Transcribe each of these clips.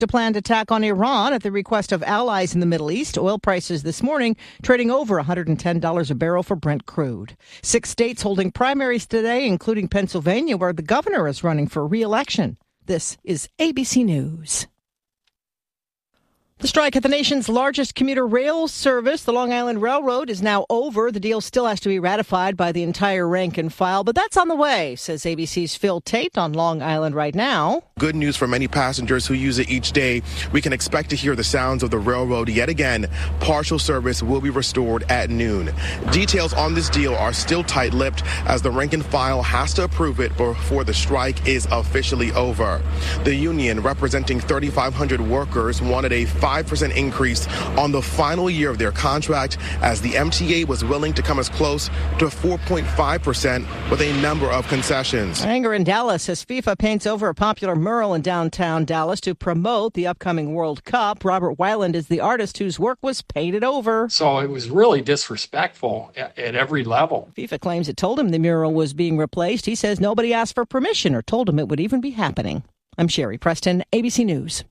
A planned attack on Iran at the request of allies in the Middle East. Oil prices this morning trading over $110 a barrel for Brent crude. 6 states holding primaries today, including Pennsylvania, where the governor is running for re-election. This is ABC News. The strike at the nation's largest commuter rail service, the Long Island Railroad, is now over. The deal still has to be ratified by the entire rank and file, but that's on the way, says ABC's Phil Tate on Long Island right now. Good news for many passengers who use it each day. We can expect to hear the sounds of the railroad yet again. Partial service will be restored at noon. Details on this deal are still tight-lipped as the rank and file has to approve it before the strike is officially over. The union, representing 3,500 workers, wanted a 5% increase on the final year of their contract, as the MTA was willing to come as close to 4.5% with a number of concessions. Anger in Dallas as FIFA paints over a popular mural in downtown Dallas to promote the upcoming World Cup. Robert Weiland is the artist whose work was painted over. So it was really disrespectful at every level. FIFA claims it told him the mural was being replaced. He says nobody asked for permission or told him it would even be happening. I'm Sherry Preston, ABC News.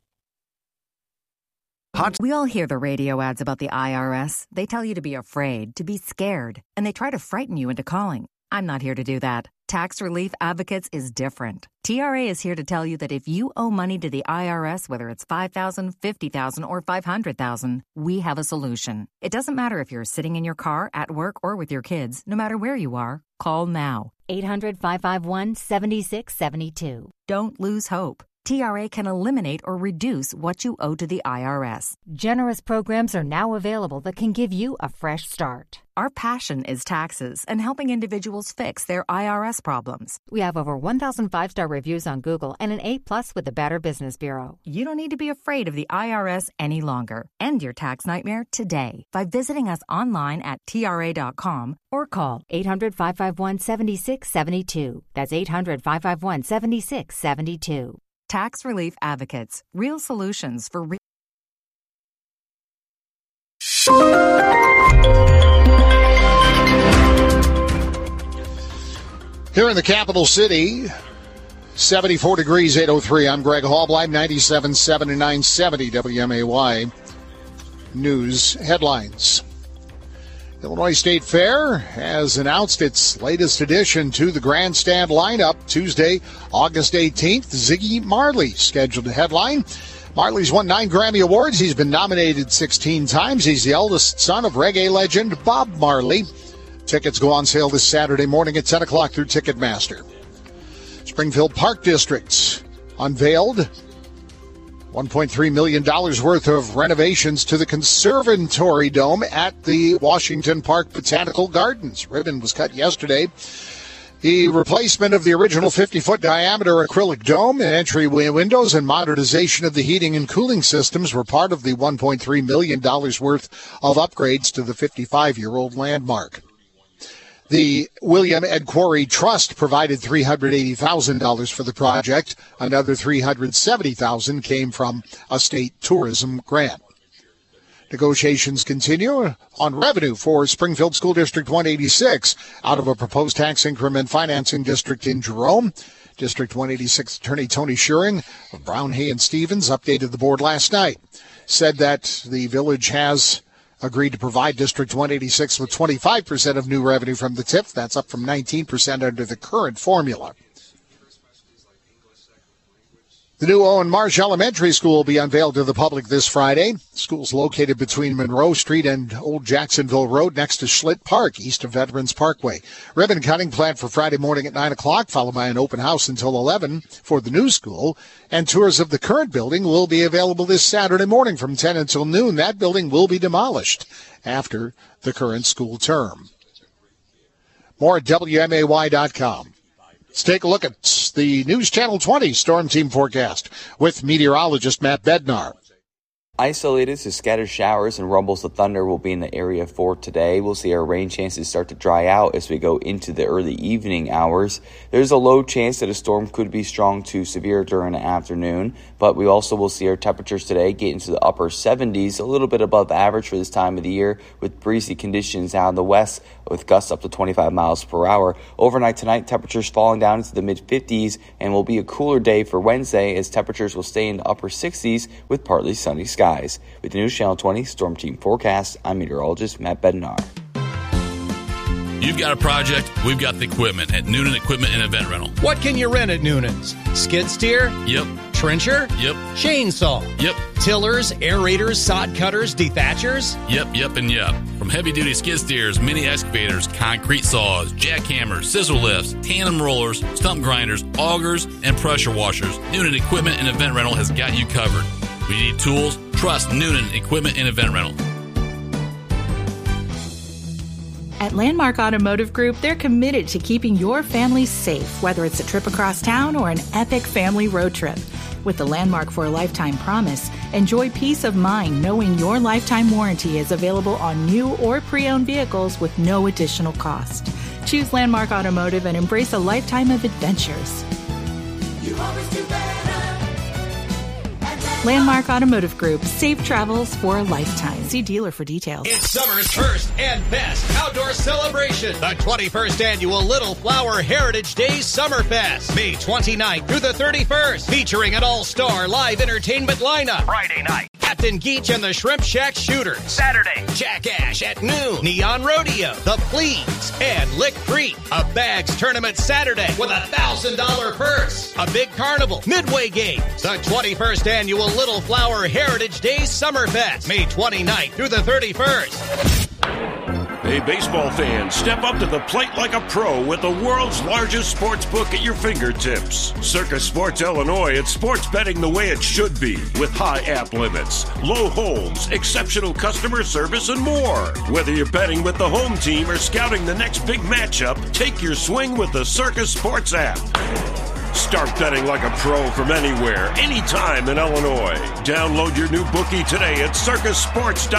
We all hear the radio ads about the IRS. They tell you to be afraid, to be scared, and they try to frighten you into calling. I'm not here to do that. Tax Relief Advocates is different. TRA is here to tell you that if you owe money to the IRS, whether it's $5,000, $50,000, or $500,000, we have a solution. It doesn't matter if you're sitting in your car, at work, or with your kids. No matter where you are, call now. 800-551-7672. Don't lose hope. TRA can eliminate or reduce what you owe to the IRS. Generous programs are now available that can give you a fresh start. Our passion is taxes and helping individuals fix their IRS problems. We have over 1,000 five-star reviews on Google and an A+ with the Better Business Bureau. You don't need to be afraid of the IRS any longer. End your tax nightmare today by visiting us online at TRA.com or call 800-551-7672. That's 800-551-7672. Tax Relief Advocates. Real solutions for Here in the capital city, 74 degrees, 803. I'm Greg Hallbleib, 97.7 and 970 WMAY News Headlines. Illinois State Fair has announced its latest addition to the grandstand lineup. Tuesday, August 18th, Ziggy Marley scheduled to headline. Marley's won 9 Grammy Awards. He's been nominated 16 times. He's the eldest son of reggae legend Bob Marley. Tickets go on sale this Saturday morning at 10 o'clock through Ticketmaster. Springfield Park District unveiled $1.3 million worth of renovations to the Conservatory Dome at the Washington Park Botanical Gardens. Ribbon was cut yesterday. The replacement of the original 50-foot diameter acrylic dome and entryway windows and modernization of the heating and cooling systems were part of the $1.3 million worth of upgrades to the 55-year-old landmark. The William Ed Quarry Trust provided $380,000 for the project. Another $370,000 came from a state tourism grant. Negotiations continue on revenue for Springfield School District 186 out of a proposed tax increment financing district in Jerome. District 186 Attorney Tony Schuring of Brown, Hay, and Stevens updated the board last night. Said that the village has agreed to provide District 186 with 25% of new revenue from the TIF. That's up from 19% under the current formula. The new Owen Marsh Elementary School will be unveiled to the public this Friday. The school is located between Monroe Street and Old Jacksonville Road next to Schlitt Park, east of Veterans Parkway. Ribbon cutting planned for Friday morning at 9 o'clock, followed by an open house until 11 for the new school. And tours of the current building will be available this Saturday morning from 10 until noon. That building will be demolished after the current school term. More at WMAY.com. Let's take a look at the News Channel 20 Storm Team forecast with meteorologist Matt Bednar. Isolated to scattered showers and rumbles of thunder will be in the area for today. We'll see our rain chances start to dry out as we go into the early evening hours. There's a low chance that a storm could be strong to severe during the afternoon, but we also will see our temperatures today get into the upper 70s, a little bit above average for this time of the year, with breezy conditions out in the west with gusts up to 25 miles per hour. Overnight tonight, temperatures falling down into the mid-50s, and will be a cooler day for Wednesday as temperatures will stay in the upper 60s with partly sunny skies. With the News Channel 20 Storm Team Forecast, I'm meteorologist Matt Bednar. You've got a project, we've got the equipment at Noonan Equipment and Event Rental. What can you rent at Noonan's? Skid steer? Yep. Trencher? Yep. Chainsaw? Yep. Tillers, aerators, sod cutters, dethatchers? Yep, and yep. From heavy-duty skid steers, mini excavators, concrete saws, jackhammers, scissor lifts, tandem rollers, stump grinders, augers, and pressure washers, Noonan Equipment and Event Rental has got you covered. When you need tools, trust Noonan Equipment and Event Rental. At Landmark Automotive Group, they're committed to keeping your family safe, whether it's a trip across town or an epic family road trip. With the Landmark for a Lifetime promise, enjoy peace of mind knowing your lifetime warranty is available on new or pre-owned vehicles with no additional cost. Choose Landmark Automotive and embrace a lifetime of adventures. You always do better. Landmark Automotive Group. Safe travels for a lifetime. See dealer for details. It's summer's first and best outdoor celebration. The 21st Annual Little Flower Heritage Days Summerfest. May 29th through the 31st. Featuring an all-star live entertainment lineup. Friday night, Captain Geach and the Shrimp Shack Shooters. Saturday, Jack Ash at noon. Neon Rodeo, The Pleads, and Lick Creek. A bags tournament Saturday with a $1,000 purse. A big carnival. Midway games. The 21st Annual Little Flower Heritage Days Summerfest, May 29th through the 31st. Hey, baseball fans, step up to the plate like a pro with the world's largest sports book at your fingertips. Circus Sports Illinois, it's sports betting the way it should be, with high app limits, low holds, exceptional customer service, and more. Whether you're betting with the home team or scouting the next big matchup, take your swing with the Circus Sports app. Start betting like a pro from anywhere, anytime in Illinois. Download your new bookie today at circusports.com.